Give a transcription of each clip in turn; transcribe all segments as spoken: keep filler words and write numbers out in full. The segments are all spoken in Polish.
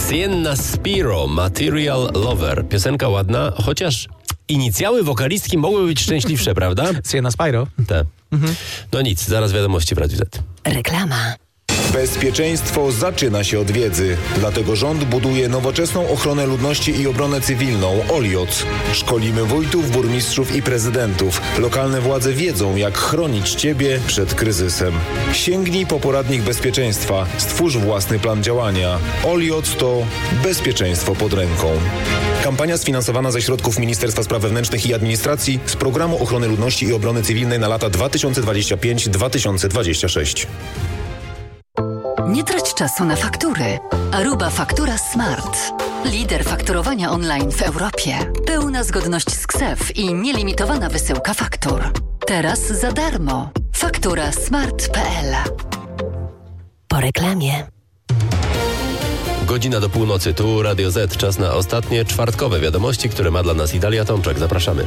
Sienna Spiro, Material Lover. Piosenka ładna, chociaż inicjały wokalistki mogły być szczęśliwsze, prawda? Sienna Spiro. Tak. Mhm. No nic, zaraz wiadomości w Radiu Z. Reklama. Bezpieczeństwo zaczyna się od wiedzy. Dlatego rząd buduje nowoczesną ochronę ludności i obronę cywilną O L I O C. Szkolimy wójtów, burmistrzów i prezydentów. Lokalne władze wiedzą, jak chronić Ciebie przed kryzysem. Sięgnij po poradnik bezpieczeństwa. Stwórz własny plan działania. O L I O C to bezpieczeństwo pod ręką. Kampania sfinansowana ze środków Ministerstwa Spraw Wewnętrznych i Administracji z Programu Ochrony Ludności i Obrony Cywilnej na lata dwa tysiące dwudziesty piąty do dwa tysiące dwudziestego szóstego. Nie trać czasu na faktury. Aruba Faktura Smart. Lider fakturowania online w Europie. Pełna zgodność z K S E F i nielimitowana wysyłka faktur. Teraz za darmo. faktura smart kropka p l. Po reklamie. Godzina do północy, tu Radio Z. Czas na ostatnie czwartkowe wiadomości, które ma dla nas Idalia Tomczak. Zapraszamy.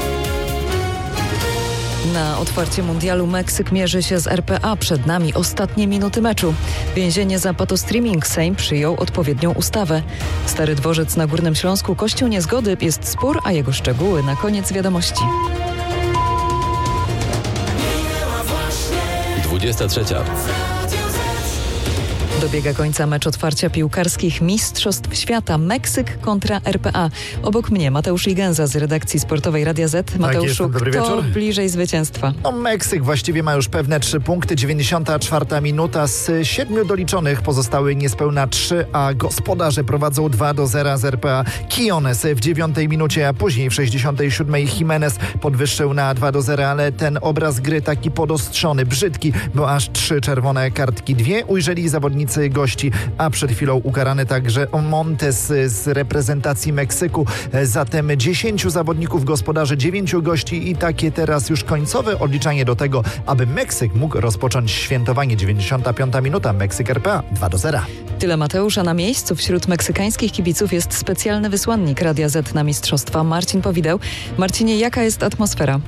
Na otwarcie mundialu Meksyk mierzy się z R P A. Przed nami ostatnie minuty meczu. Więzienie za patostreaming. Sejm przyjął odpowiednią ustawę. Stary Dworzec na Górnym Śląsku. Kościół niezgody. Jest spór, a jego szczegóły na koniec wiadomości. dwudziesta trzecia. Dobiega końca mecz otwarcia piłkarskich Mistrzostw Świata. Meksyk kontra R P A. Obok mnie Mateusz Igenza z redakcji sportowej Radia Z. Mateuszu, tak, dobry kto wieczór. bliżej zwycięstwa? No, Meksyk właściwie ma już pewne trzy punkty. dziewięćdziesiąta czwarta minuta. Z siedmiu doliczonych pozostały niespełna trzy, a gospodarze prowadzą dwa do zera z R P A. Quiñones w dziewiątej minucie, a później w sześćdziesiątej siódmej Jimenez podwyższył na dwa do zera, ale ten obraz gry taki podostrzony, brzydki, bo aż trzy czerwone kartki. Dwie ujrzeli zawodnicy gości, a przed chwilą ukarany także Montes z reprezentacji Meksyku. Zatem dziesięciu zawodników gospodarzy, dziewięciu gości i takie teraz już końcowe odliczanie do tego, aby Meksyk mógł rozpocząć świętowanie. dziewięćdziesiąta piąta minuta, Meksyk R P A dwa do zera. Tyle Mateusza. Na miejscu wśród meksykańskich kibiców jest specjalny wysłannik Radia Z na mistrzostwa, Marcin Powideł. Marcinie, jaka jest atmosfera?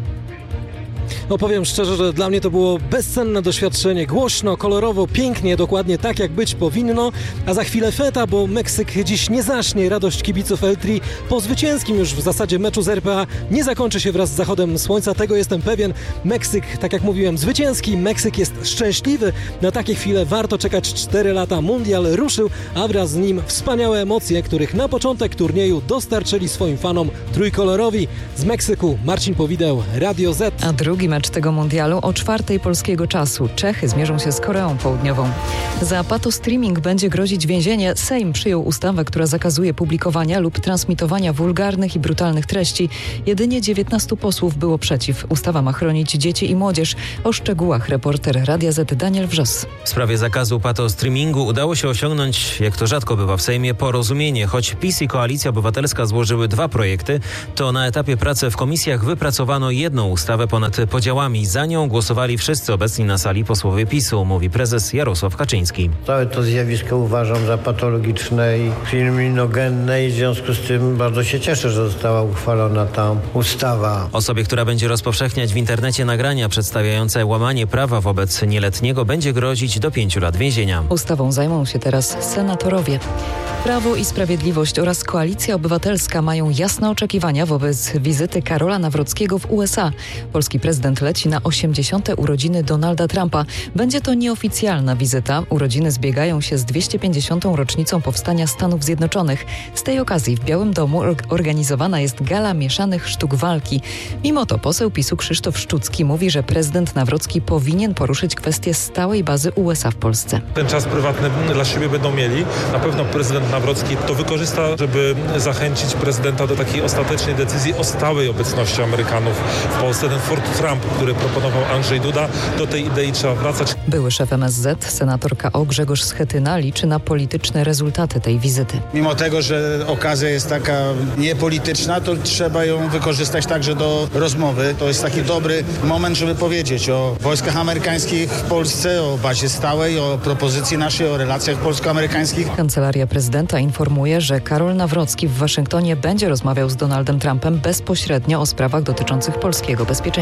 No powiem szczerze, że dla mnie to było bezcenne doświadczenie. Głośno, kolorowo, pięknie, dokładnie tak jak być powinno. A za chwilę feta, bo Meksyk dziś nie zaśnie. Radość kibiców El Tri po zwycięskim już w zasadzie meczu z R P A nie zakończy się wraz z zachodem słońca. Tego jestem pewien. Meksyk, tak jak mówiłem, zwycięski. Meksyk jest szczęśliwy. Na takie chwile warto czekać cztery lata. Mundial ruszył, a wraz z nim wspaniałe emocje, których na początek turnieju dostarczyli swoim fanom trójkolorowi. Z Meksyku Marcin Powideł, Radio Z. A drugi mecz tego mundialu o czwartej polskiego czasu. Czechy zmierzą się z Koreą Południową. Za patostreaming będzie grozić więzienie. Sejm przyjął ustawę, która zakazuje publikowania lub transmitowania wulgarnych i brutalnych treści. Jedynie dziewiętnastu posłów było przeciw. Ustawa ma chronić dzieci i młodzież. O szczegółach reporter Radia Z Daniel Wrzos. W sprawie zakazu patostreamingu udało się osiągnąć, jak to rzadko bywa w Sejmie, porozumienie. Choć PiS i Koalicja Obywatelska złożyły dwa projekty, to na etapie pracy w komisjach wypracowano jedną ustawę ponad podziałami. Za nią głosowali wszyscy obecni na sali posłowie PiSu, mówi prezes Jarosław Kaczyński. Całe to zjawisko uważam za patologiczne i kryminogenne i w związku z tym bardzo się cieszę, że została uchwalona ta ustawa. Osobie, która będzie rozpowszechniać w internecie nagrania przedstawiające łamanie prawa wobec nieletniego, będzie grozić do pięciu lat więzienia. Ustawą zajmą się teraz senatorowie. Prawo i Sprawiedliwość oraz Koalicja Obywatelska mają jasne oczekiwania wobec wizyty Karola Nawrockiego w U S A. Polski prezydent leci na osiemdziesiąte urodziny Donalda Trumpa. Będzie to nieoficjalna wizyta. Urodziny zbiegają się z dwieście pięćdziesiątą rocznicą powstania Stanów Zjednoczonych. Z tej okazji w Białym Domu organizowana jest gala mieszanych sztuk walki. Mimo to poseł PiSu Krzysztof Szczucki mówi, że prezydent Nawrocki powinien poruszyć kwestię stałej bazy U S A w Polsce. Ten czas prywatny dla siebie będą mieli. Na pewno prezydent Nawrocki to wykorzysta, żeby zachęcić prezydenta do takiej ostatecznej decyzji o stałej obecności Amerykanów w Polsce. Ten Fort Trump, który proponował Andrzej Duda, do tej idei trzeba wracać. Były szef M S Z, senator K O Grzegorz Schetyna liczy na polityczne rezultaty tej wizyty. Mimo tego, że okazja jest taka niepolityczna, to trzeba ją wykorzystać także do rozmowy. To jest taki dobry moment, żeby powiedzieć o wojskach amerykańskich w Polsce, o bazie stałej, o propozycji naszej, o relacjach polsko-amerykańskich. Kancelaria prezydenta informuje, że Karol Nawrocki w Waszyngtonie będzie rozmawiał z Donaldem Trumpem bezpośrednio o sprawach dotyczących polskiego bezpieczeństwa.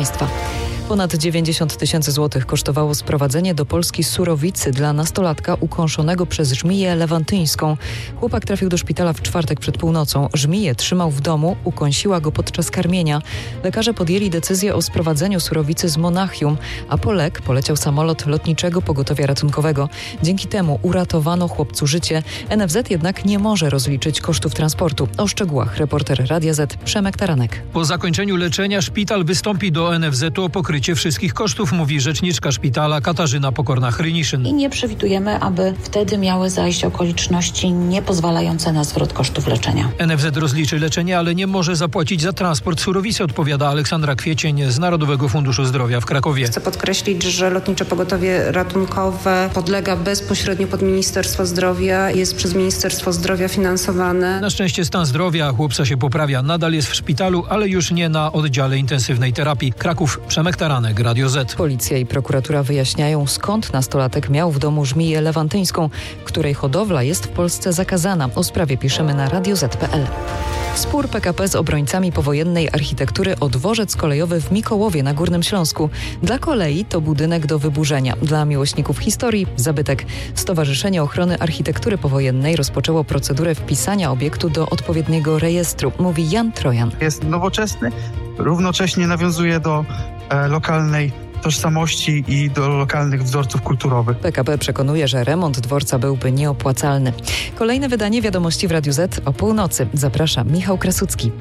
Ponad dziewięćdziesiąt tysięcy złotych kosztowało sprowadzenie do Polski surowicy dla nastolatka ukąszonego przez żmiję lewantyńską. Chłopak trafił do szpitala w czwartek przed północą. Żmiję trzymał w domu, ukąsiła go podczas karmienia. Lekarze podjęli decyzję o sprowadzeniu surowicy z Monachium, a po lek poleciał samolot Lotniczego Pogotowia Ratunkowego. Dzięki temu uratowano chłopcu życie. N F Z jednak nie może rozliczyć kosztów transportu. O szczegółach reporter Radia Z Przemek Taranek. Po zakończeniu leczenia szpital wystąpi do N F Z o pokrycie wszystkich kosztów, mówi rzeczniczka szpitala Katarzyna Pokorna-Hryniszyn. I nie przewidujemy, aby wtedy miały zajść okoliczności niepozwalające na zwrot kosztów leczenia. N F Z rozliczy leczenie, ale nie może zapłacić za transport surowicy, odpowiada Aleksandra Kwiecień z Narodowego Funduszu Zdrowia w Krakowie. Chcę podkreślić, że Lotnicze Pogotowie Ratunkowe podlega bezpośrednio pod Ministerstwo Zdrowia, jest przez Ministerstwo Zdrowia finansowane. Na szczęście stan zdrowia chłopca się poprawia. Nadal jest w szpitalu, ale już nie na oddziale intensywnej terapii. Kraków, Przemek Taranek, Radio Z. Policja i prokuratura wyjaśniają, skąd nastolatek miał w domu żmiję lewantyńską, której hodowla jest w Polsce zakazana. O sprawie piszemy na radio zet kropka pe el. Spór P K P z obrońcami powojennej architektury o dworzec kolejowy w Mikołowie na Górnym Śląsku. Dla kolei to budynek do wyburzenia. Dla miłośników historii zabytek. Stowarzyszenie Ochrony Architektury Powojennej rozpoczęło procedurę wpisania obiektu do odpowiedniego rejestru, mówi Jan Trojan. Jest nowoczesny, równocześnie nawiązuje do e, lokalnej tożsamości i do lokalnych wzorców kulturowych. P K P przekonuje, że remont dworca byłby nieopłacalny. Kolejne wydanie Wiadomości w Radiu Z o północy. Zaprasza Michał Krasucki.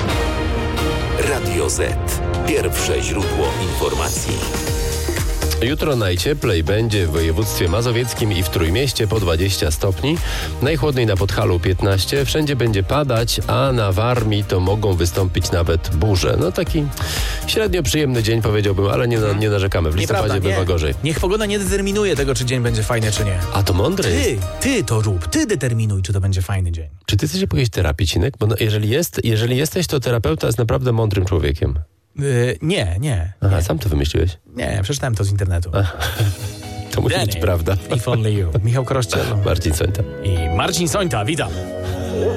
Radio Z. Pierwsze źródło informacji. Jutro najcieplej będzie w województwie mazowieckim i w Trójmieście po dwadzieścia stopni. Najchłodniej na Podhalu piętnaście. Wszędzie będzie padać, a na Warmii to mogą wystąpić nawet burze. No taki średnio przyjemny dzień, powiedziałbym, ale nie, na, nie narzekamy. W listopadzie bywa gorzej. Niech pogoda nie determinuje tego, czy dzień będzie fajny, czy nie. A to mądry Ty, jest. ty to rób. Ty determinuj, czy to będzie fajny dzień. Czy ty chcesz jakiejś terapii, Cinek? Bo no, jeżeli, jest, jeżeli jesteś, to terapeuta jest naprawdę mądrym człowiekiem. Yy, nie, nie. Aha, nie. sam to wymyśliłeś? Nie, przeczytałem to z internetu. To musi Danny, być prawda. If only you. Michał Kroszczel. Marcin Sońta. I Marcin Sońta, witam.